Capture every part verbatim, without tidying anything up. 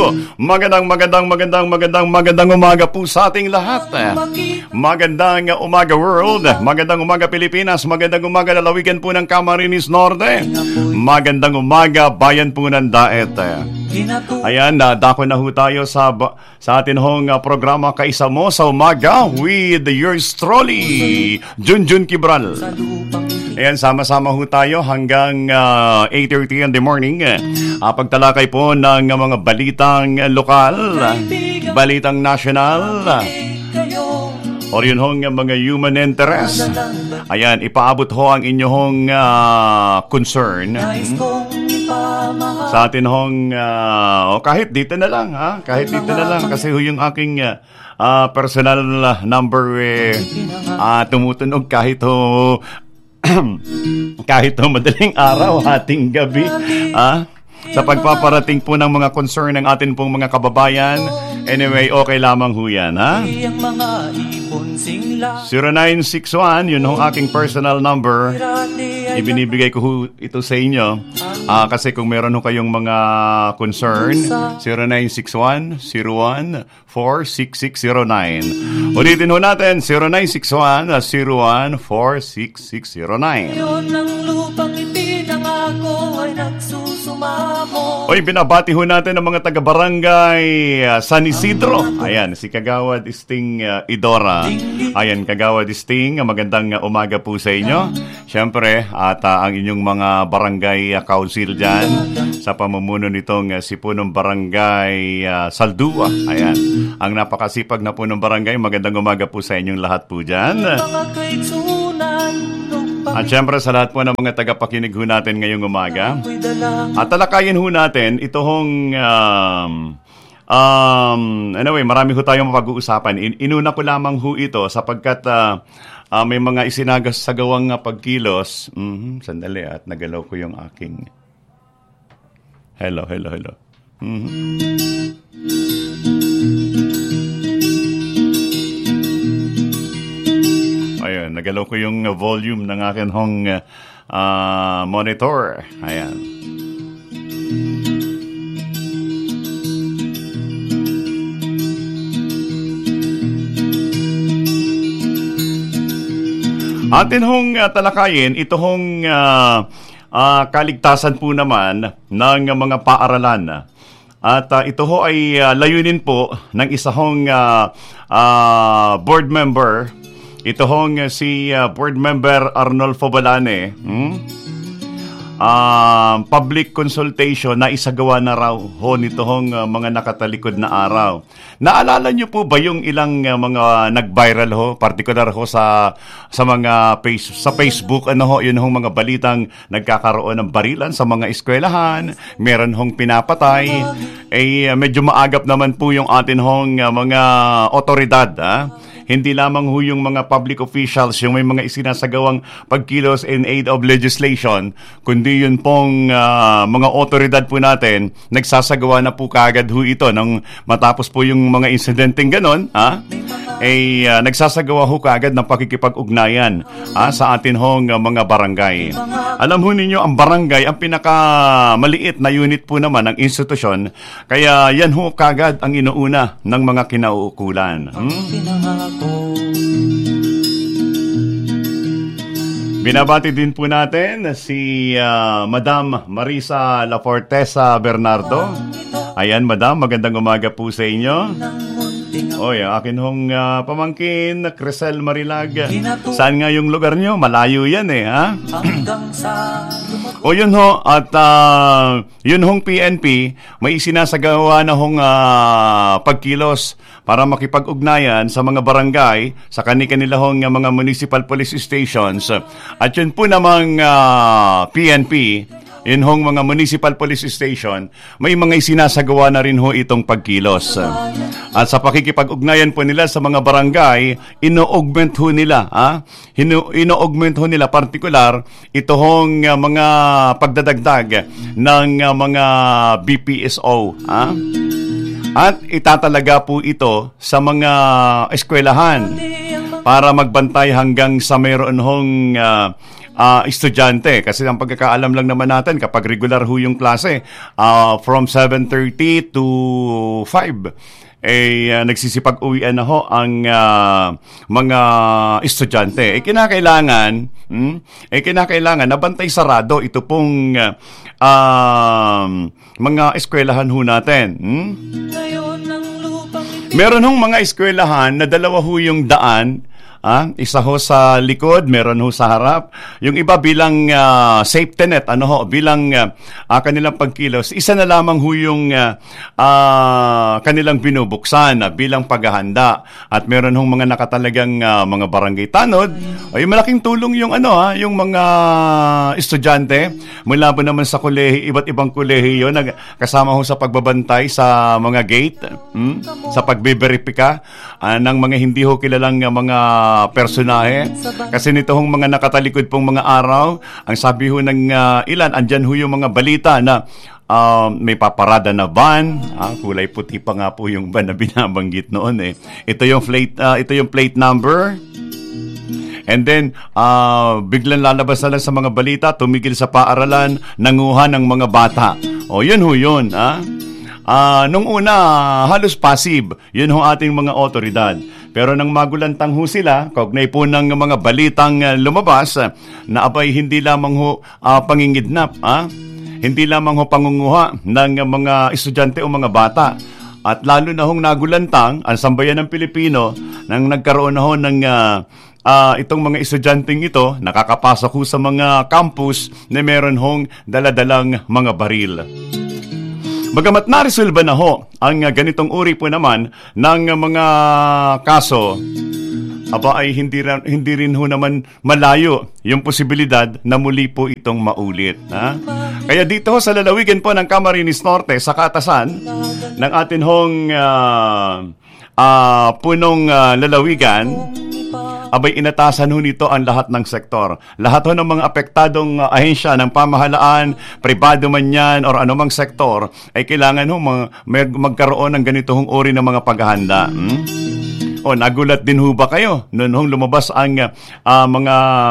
Magandang, magandang, magandang, magandang, magandang umaga po sa ating lahat. Magandang umaga world, magandang umaga Pilipinas, magandang umaga lalawigan po ng Camarines Norte. Magandang umaga bayan po ng Daet. Ayan, uh, dako na ho tayo sa, sa atin hong uh, programa Kaisa Mo sa Umaga with yours truly, Junjun Kibral. Ayan, sama-sama ho tayo hanggang uh, eight thirty in the morning. Uh, pagtalakay po ng uh, mga balitang uh, lokal, uh, balitang national, uh, o yun hong uh, mga human interest. Ayan, ipaabot ho ang inyong uh, concern sa atin hong, uh, o kahit dito na lang, ha? Kahit dito na lang, kasi ho yung aking uh, uh, personal number eh, uh, tumutunog kahit ho kahit ho madaling araw, hating gabi, ah, sa pagpaparating po ng mga concern ng atin pong mga kababayan. Anyway, okay lamang ho yan, ha? zero nine six one, yun ho aking personal number. Ibinibigay ko ho ito sa inyo, ah, kasi kung meron ho kayong mga concern, zero nine six one, zero one, four six six zero nine. Ulitin ho natin, zero nine six one, zero one, four six six zero nine. Oy, binabati ho natin ang mga taga-barangay uh, San Isidro. Ayan, si Kagawad Isting uh, Idora. Ayan, Kagawad Isting, magandang uh, umaga po sa inyo. Siyempre, at uh, ang inyong mga barangay uh, council dyan sa pamumuno nitong uh, si Punong Barangay uh, Saldua. Ayan, ang napakasipag na Punong Barangay. Magandang umaga po sa inyong lahat po dyan. At syempre sa lahat po ng mga tagapakinig ho natin ngayong umaga. At talakayin ho natin ito hong um, um, anyway, marami ho tayong mapag-uusapan. In- inuna ko lamang ho ito sapagkat uh, uh, may mga isinagasagawang uh, pagkilos. Mm-hmm, sandali at nagalaw ko yung aking hello, hello, hello. Mm-hmm. Ayun, nagalaw ko yung volume ng akin hong uh, monitor. Ayan. Atin hong uh, talakayin, ito hong uh, uh, kaligtasan po naman ng uh, mga paaralan. At uh, ito ho ay uh, layunin po ng isa hong uh, uh, board member. Ito hong uh, si uh, board member Arnolfo Balane. Hmm? Uh, public consultation na isagawa na raw ho nito hong uh, mga nakatalikod na araw. Naalala niyo po ba yung ilang uh, mga nag-viral ho, particular ho sa sa mga face, sa Facebook, ano ho, yun hong mga balitang nagkakaroon ng barilan sa mga eskwelahan, meron hong pinapatay. Eh uh, medyo maagap naman po yung atin hong uh, mga otoridad, ha? Hindi lamang ho yung mga public officials, yung may mga isinasagawang pagkilos in aid of legislation, kundi yun pong uh, mga otoridad po natin, nagsasagawa na po kaagad ho ito nang matapos po yung mga insidenteng ganon, ha? Eh, uh, nagsasagawa ho kaagad ng pakikipag-ugnayan ha, sa atin hong uh, mga barangay. Alam ho ninyo, ang barangay, ang pinakamaliit na unit po naman ng institusyon, kaya yan ho kaagad ang inuuna ng mga kinauukulan. Hmm? Binabati din po natin si uh, Madam Marisa Lafortesa Bernardo. Ayan, Madam, magandang umaga po sa inyo. Oy, ang akin hong uh, pamangkin, Crisel Marilag. Saan nga yung lugar nyo? Malayo yan eh, ha? O yun ho, at uh, yun hong P N P, may isinasagawa na hong uh, pagkilos para makipag-ugnayan sa mga barangay, sa kani-kanila hong uh, mga municipal police stations. At yun po namang uh, P N P, yun hong mga municipal police station, may mga isinasagawa na rin ho itong pagkilos. At sa pakikipag-ugnayan po nila sa mga barangay, ino-augment ho nila, ha? Ino-augment ho nila particular ito hong uh, mga pagdadagdag ng uh, mga B P S O, ha? At itatalaga po ito sa mga eskwelahan para magbantay hanggang sa mayroon hong uh, uh, estudyante. Kasi ang pagkakaalam lang naman natin, kapag regular ho yung klase, uh, from seven thirty to five, eh, uh, nagsisipag-uwian na ho ang uh, mga estudyante. Eh, kinakailangan, hmm, eh, kinakailangan, nabantay sarado ito pong uh, uh, mga eskwelahan ho natin. Hmm? Meron hong mga eskwelahan na dalawa ho yung daan. Ah, isa ho sa likod, meron ho sa harap. Yung iba bilang uh, safety net, ano ho, bilang uh, uh, kanilang pagkilos. Isa na lamang ho yung uh, uh, kanilang binubuksan uh, bilang paghahanda. At meron hong mga nakatalagang uh, mga barangay tanod. Ay, malaking tulong yung ano ha, yung mga estudyante mula po naman sa kolehi, iba't ibang kolehiyo na kasama ho sa pagbabantay sa mga gate, hmm, sa pagbe-verifika uh, ng mga hindi ho kilalang uh, mga personahe. Kasi nito hong mga nakatalikod pong mga araw, ang sabi ho ng uh, ilan, andyan ho yung mga balita na uh, may paparada na van, ah, kulay puti pa nga po yung van na binabanggit noon eh. Ito yung plate, uh, ito yung plate number. And then, uh, biglang lalabas na lang sa mga balita, tumigil sa paaralan, nanguha ng mga bata. O, yun ho yun, ah. Uh, nung una, halos passive. Yun ho ating mga otoridad. Pero nang magulantang ho sila, kaugnay po ng mga balitang uh, lumabas, uh, na abay hindi lamang ho uh, pangingidnap, ah? Hindi lamang ho pangunguha ng uh, mga estudyante o mga bata. At lalo na hong nagulantang ang sambayan ng Pilipino nang nagkaroon na ho ng uh, uh, itong mga estudyanteng ito, nakakapasok ho sa mga campus na meron hong daladalang mga baril. Bagamat naresolba na ho ang ganitong uri po naman ng mga kaso, aba ay hindi, hindi rin ho naman malayo yung posibilidad na muli po itong maulit. Ha? Kaya dito ho sa lalawigan po ng Camarines Norte, sa kaatasan ng atin hong uh, uh, punong uh, lalawigan, abay inatasan ho nito ang lahat ng sektor. Lahat ho ng mga apektadong uh, ahensya ng pamahalaan, pribado man yan, or anumang sektor, ay kailangan ho mag- mag- magkaroon ng ganito hong uri ng mga paghahanda. Hmm? O, nagulat din ho ba kayo noon hong lumabas ang uh, mga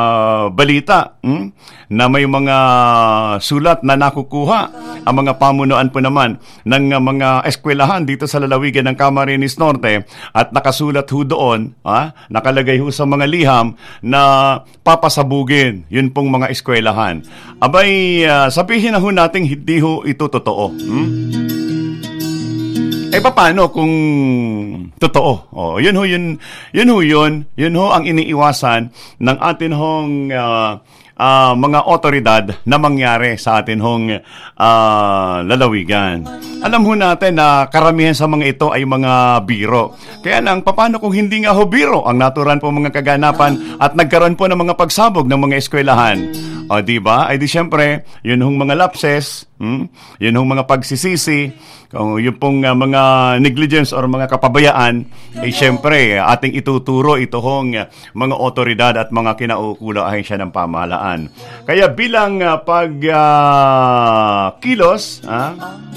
balita, hmm? na may mga sulat na nakukuha ang mga pamunuan po naman ng uh, mga eskwelahan dito sa lalawigan ng Camarines Norte, at nakasulat ho doon, ah, nakalagay ho sa mga liham na papasabugin yun pong mga eskwelahan. Abay, uh, sabihin na ho natin hindi ho ito totoo. Hmm? Eh paano kung totoo? Oh, yun ho yun, yun ho yun, yun ho ang iniiwasan ng atin hong uh, uh, mga otoridad na mangyari sa atin hong uh, lalawigan. Alam ho natin na karamihan sa mga ito ay mga biro. Kaya lang, paano kung hindi nga ho biro ang naturan po mga kaganapan at nagkaroon po ng mga pagsabog ng mga eskwelahan? O, di ba? Ay di syempre, yun hong mga lapses, hmm? Yun hong mga pagsisisi, kung yun pong uh, mga negligence or mga kapabayaan, ay syempre, ating ituturo ito hong uh, mga otoridad at mga kinaukulang ahensya ng pamahalaan. Kaya bilang uh, pag uh, kilos, ah,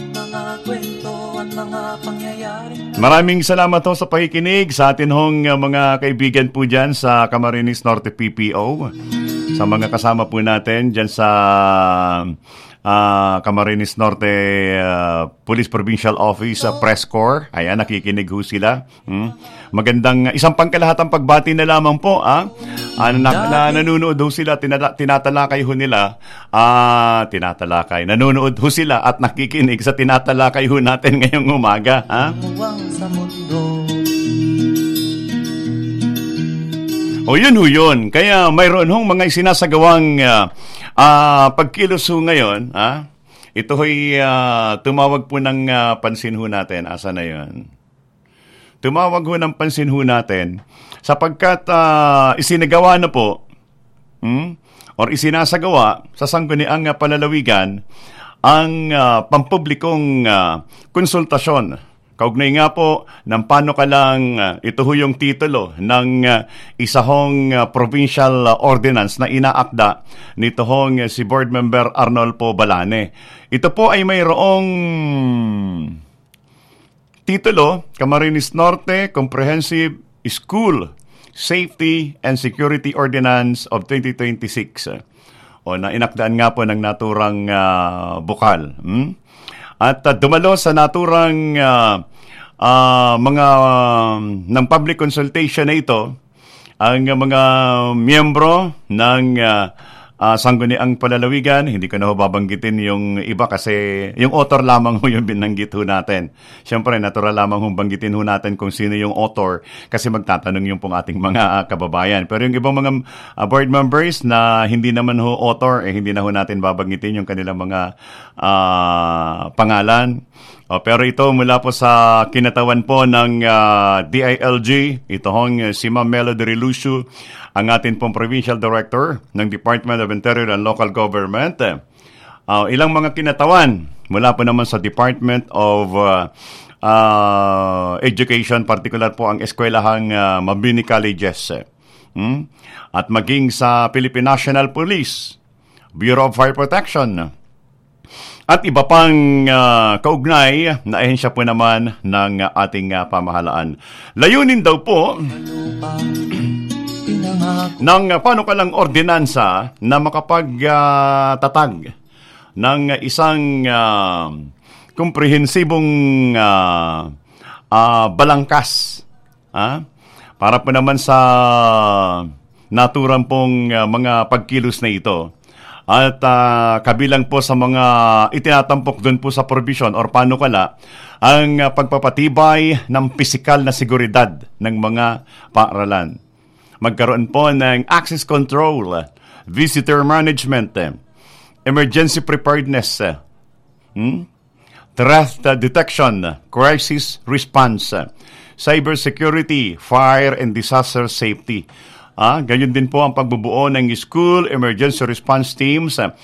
maraming salamat ho sa pakikinig sa atin hong uh, mga kaibigan po dyan sa Camarines Norte P P O, sa mga kasama po natin dyan sa uh, Camarines Norte uh, Police Provincial Office uh, Press Corps. Ayan, nakikinig ho sila. Hmm? Magandang isang pangkalahatang pagbati na lamang po. Ah? Uh, na, na, nanunood ho sila, tinata, tinatalakay ho nila. Ah, tinatalakay. Nanunood ho sila at nakikinig sa tinatalakay ho natin ngayong umaga. Ha? O yun ho yun. Kaya mayroon hong mga sinasagawang uh, uh, pagkilos ho ngayon. Ah? Ito ho'y uh, tumawag po ng uh, pansin ho natin. Asa na yun? Tumawag ho ng pansin ho natin sapagkat uh, isinagawa na po hmm, or isinasagawa sa sangguniang uh, palalawigan ang uh, pampublikong uh, konsultasyon. Kaugnay nga po ng paano ka lang, uh, ito ho yung titulo ng uh, isa hong uh, provincial uh, ordinance na inaakda nito hong uh, si Board Member Arnolfo Balane. Ito po ay mayroong titulo, Camarines Norte Comprehensive School Safety and Security Ordinance of twenty twenty-six. o na inakdaan nga po ng naturang uh, bukal. Hmm? At uh, dumalo sa naturang uh, uh, mga uh, ng public consultation na ito ang uh, mga miyembro ng uh, uh, Sangguniang Palalawigan. Hindi ko na ho babanggitin yung iba kasi yung author lamang ho yung binanggit ho natin. Siyempre, natural lamang ho banggitin ho natin kung sino yung author kasi magtatanong yung pong ating mga uh, kababayan. Pero yung ibang mga uh, board members na hindi naman ho author, eh hindi na ho natin babanggitin yung kanilang mga uh, pangalan. Oh, pero ito mula po sa kinatawan po ng uh, D I L G, ito hong uh, si Ma'am Melody Relucio, ang atin pong Provincial Director ng Department of Interior and Local Government. Uh, ilang mga kinatawan mula po naman sa Department of uh, uh, Education, particular po ang eskwelahang uh, Mabini Colleges. Hmm? At maging sa Philippine National Police, Bureau of Fire Protection, at iba pang uh, kaugnay na ahensya po naman ng uh, ating uh, pamahalaan. Layunin daw po ng uh, panukalang ordinansa na makapagtatag uh, ng isang uh, komprehensibong uh, uh, balangkas. Uh, para po naman sa naturang pong uh, mga pagkilos na ito. At uh, kabilang po sa mga itinatampok doon po sa provision or panukala ang uh, pagpapatibay ng pisikal na seguridad ng mga paaralan. Magkaroon po ng access control, visitor management, emergency preparedness, hmm? threat detection, crisis response, cybersecurity, fire and disaster safety. Ah, ganyan din po ang pagbubuo ng school emergency response teams